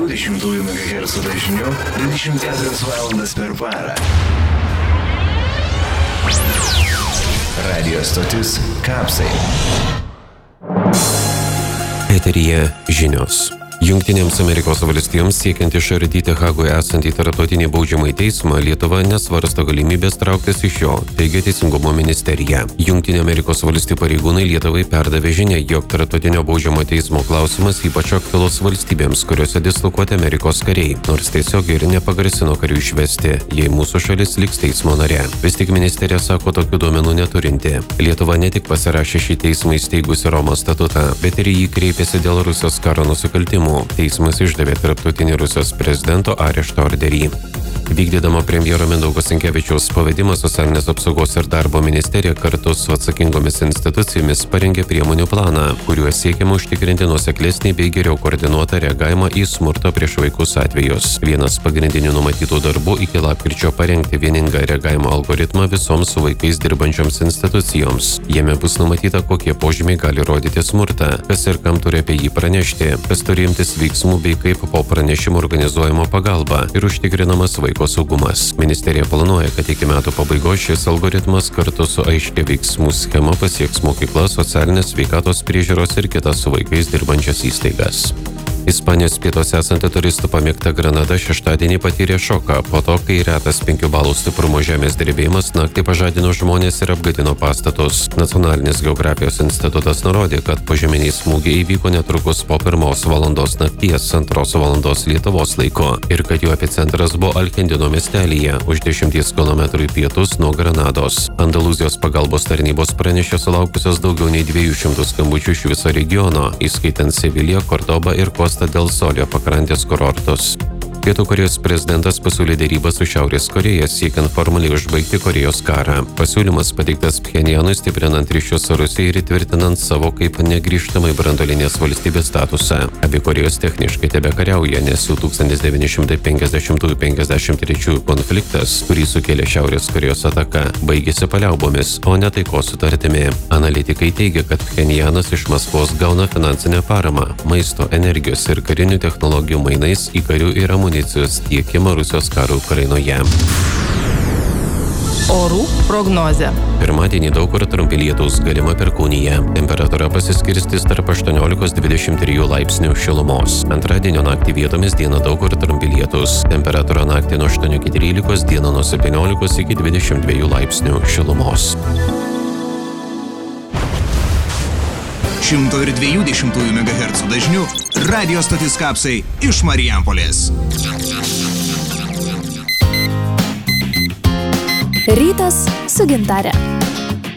102,2 MHz dažniu 24 valandas per parą. Radio stotis Kapsai. Eteryje žinios. Jungtinėms Amerikos valstijoms siekiant išardyti Hagoje esantį tarptautinį baudžiamąjį teismą, Lietuva nesvarsto galimybės trauktis iš jo, teigia Teisingumo ministerija. Jungtinių Amerikos valstijų pareigūnai Lietuvai perdavė žinią, jog tarptautinio baudžiamojo teismo klausimas ypač aktualus valstybėms, kuriuose dislokuoti Amerikos kariai, nors tiesiog ir nepagrasino karių išvesti, jei mūsų šalis liks teismo nare. Vis tik ministerija sako tokių duomenų neturinti. Lietuva ne tik pasirašė šį teismą įsteigusi Romos statutą, bet ir jį kreipėsi dėl Rusijos karo nusikaltimų. Teismas išdavė tarptautinį Rusijos prezidento arešto orderį. Vykdydama premjero Mindaugo Sinkevičiaus pavedimą, Socialinės apsaugos ir darbo ministerija kartu su atsakingomis institucijomis parengė priemonių planą, kuriuo siekiama užtikrinti nuoseklesnį bei geriau koordinuotą reagavimą į smurto prieš vaikus atvejus. Vienas pagrindinių numatytų darbų iki lapkričio parengti vieningą reagavimo algoritmą visoms su vaikais dirbančioms institucijoms. Jame bus numatyta, kokie požymiai gali rodyti smurtą, kas ir kam turi apie jį pranešti, kas turi imtis veiksmų bei kaip po pranešimo organizuojama pagalba ir užtikrinamas vaiko saugumas. Ministerija planuoja, kad iki metų pabaigos šis algoritmas kartu su aiškia veiksmų schema pasieks mokyklas, socialinės sveikatos priežiūros ir kitas su vaikais dirbančias įstaigas. Ispanijos pietuose esanti turistų pamėgta Granada šeštadienį patyrė šoką po to, kai retas 5 balų stiprumo žemės drebėjimas naktį pažadino žmonės ir apgadino pastatus. Nacionalinis geografijos institutas nurodė, kad požeminiai smūgiai įvyko netrukus po 1 valandos nakties 2 valandos Lietuvos laiko ir kad jų epicentras buvo Alkendino miestelyje už 10 km į pietus nuo Granados. Andalūzijos pagalbos tarnybos pranešė sulaukusios daugiau nei 200 skambučių iš viso regiono, įskaitant Seviliją, Kordobą ir Costa del Solio pakrantės kurortus. Pietų Korėjos prezidentas pasiūlė derybas su Šiaurės Koreja siekiant formaliai užbaigti Korėjos karą. Pasiūlymas pateiktas Pchenjanui stiprinant ryšius su Rusija ir įtvirtinant savo kaip negrįžtamai branduolinės valstybės statusą. Abi Korėjos techniškai tebekariauja, nes jų 1950–53 konfliktas, kurį sukėlė Šiaurės Korėjos ataka, baigėsi paliaubomis, o ne taikos sutartimi. Analitikai teigia, kad Pchenjanas iš Maskvos gauna finansinę paramą, maisto, energijos ir karinių technologijų mainais į karių ir amunicijos tiekimą Rusijos karo Ukrainoje. Orų prognozė. Pirmadienį daug kur trumpi lietūs, galima perkūnija. Temperatūra pasiskirstys tarp 18–23 laipsnių šilumos. Antradienio naktį vietomis dieną daug kur trumpi lietūs. Temperatūra naktį nuo 8–13, dieną nuo 17–22 laipsnių šilumos. 102,2 MHz dažniu radio stotis Kapsai iš Marijampolės. Rytas su Gintare.